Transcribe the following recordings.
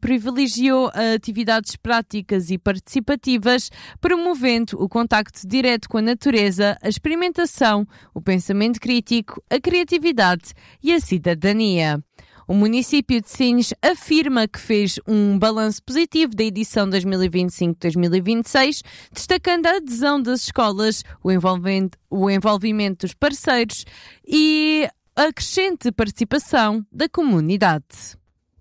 privilegiou atividades práticas e participativas, promovendo o contacto direto com a natureza, a experimentação, o pensamento crítico, a criatividade e a cidadania. O município de Sines afirma que fez um balanço positivo da edição 2025-2026, destacando a adesão das escolas, o envolvimento dos parceiros e a crescente participação da comunidade.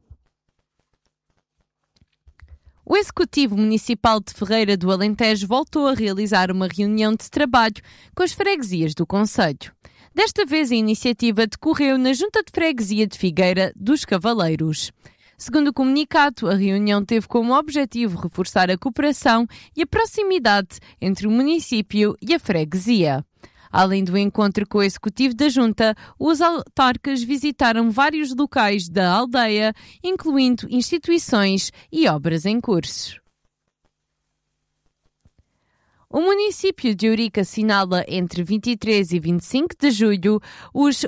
O Executivo Municipal de Ferreira do Alentejo voltou a realizar uma reunião de trabalho com as freguesias do concelho. Desta vez a iniciativa decorreu na Junta de Freguesia de Figueira dos Cavaleiros. Segundo o comunicado, a reunião teve como objetivo reforçar a cooperação e a proximidade entre o município e a freguesia. Além do encontro com o executivo da Junta, os autarcas visitaram vários locais da aldeia, incluindo instituições e obras em curso. O município de Ourique assinala entre 23 e 25 de julho os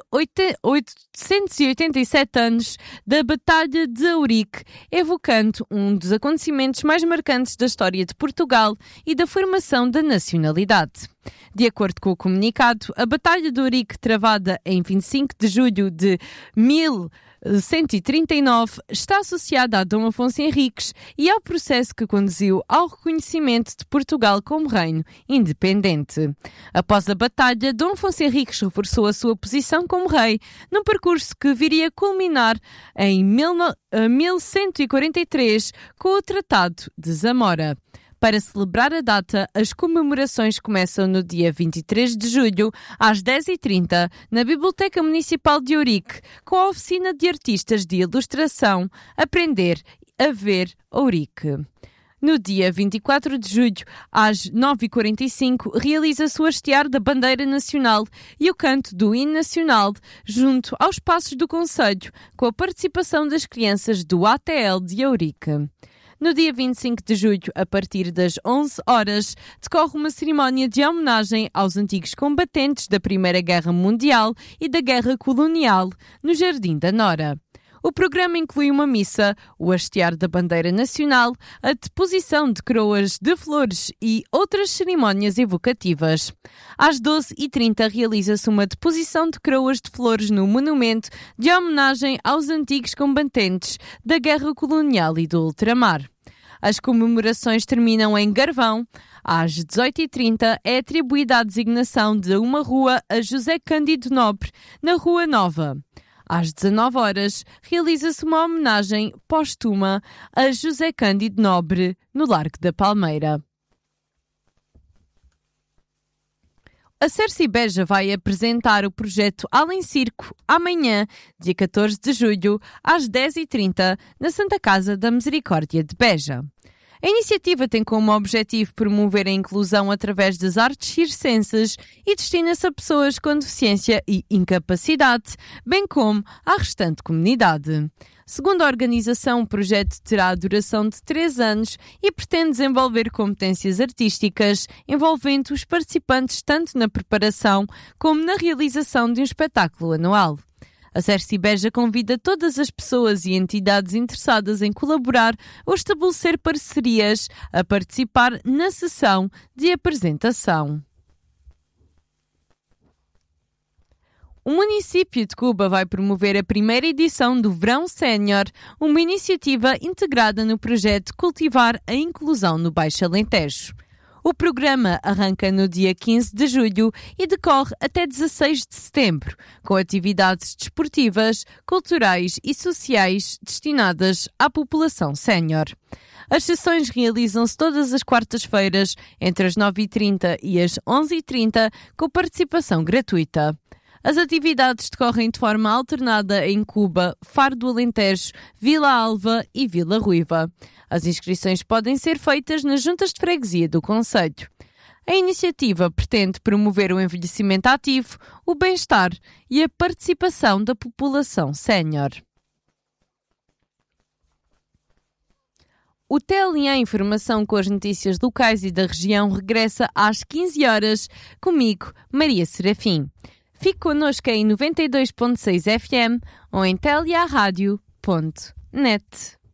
887 anos da Batalha de Ourique, evocando um dos acontecimentos mais marcantes da história de Portugal e da formação da nacionalidade. De acordo com o comunicado, a Batalha de Ourique, travada em 25 de julho de 1139, está associada a Dom Afonso Henriques e ao processo que conduziu ao reconhecimento de Portugal como reino independente. Após a batalha, Dom Afonso Henriques reforçou a sua posição como rei, num percurso que viria a culminar em 1143 com o Tratado de Zamora. Para celebrar a data, as comemorações começam no dia 23 de julho, às 10h30, na Biblioteca Municipal de Ourique, com a oficina de artistas de ilustração Aprender a Ver Ourique. No dia 24 de julho, às 9h45, realiza-se o hastear da bandeira nacional e o canto do hino nacional junto aos passos do concelho, com a participação das crianças do ATL de Ourique. No dia 25 de julho, a partir das 11 horas, decorre uma cerimónia de homenagem aos antigos combatentes da Primeira Guerra Mundial e da Guerra Colonial, no Jardim da Nora. O programa inclui uma missa, o hastear da bandeira nacional, a deposição de coroas de flores e outras cerimónias evocativas. Às 12h30 realiza-se uma deposição de coroas de flores no monumento de homenagem aos antigos combatentes da Guerra Colonial e do Ultramar. As comemorações terminam em Garvão. Às 18h30 é atribuída a designação de uma rua a José Cândido Nobre, na Rua Nova. Às 19 horas, realiza-se uma homenagem póstuma a José Cândido Nobre, no Largo da Palmeira. A Cerci Beja vai apresentar o projeto Além Circo amanhã, dia 14 de julho, às 10h30, na Santa Casa da Misericórdia de Beja. A iniciativa tem como objetivo promover a inclusão através das artes circenses e destina-se a pessoas com deficiência e incapacidade, bem como à restante comunidade. Segundo a organização, o projeto terá a duração de 3 anos e pretende desenvolver competências artísticas, envolvendo os participantes tanto na preparação como na realização de um espetáculo anual. A Cerci Beja convida todas as pessoas e entidades interessadas em colaborar ou estabelecer parcerias a participar na sessão de apresentação. O município de Cuba vai promover a primeira edição do Verão Sénior, uma iniciativa integrada no projeto Cultivar a Inclusão no Baixo Alentejo. O programa arranca no dia 15 de julho e decorre até 16 de setembro, com atividades desportivas, culturais e sociais destinadas à população sénior. As sessões realizam-se todas as quartas-feiras, entre as 9h30 e as 11h30, com participação gratuita. As atividades decorrem de forma alternada em Cuba, Faro do Alentejo, Vila Alva e Vila Ruiva. As inscrições podem ser feitas nas juntas de freguesia do concelho. A iniciativa pretende promover o envelhecimento ativo, o bem-estar e a participação da população sénior. O TLA Informação com as notícias locais e da região regressa às 15 horas, comigo, Maria Serafim. Fique connosco em 92.6 FM ou em teliaradio.net.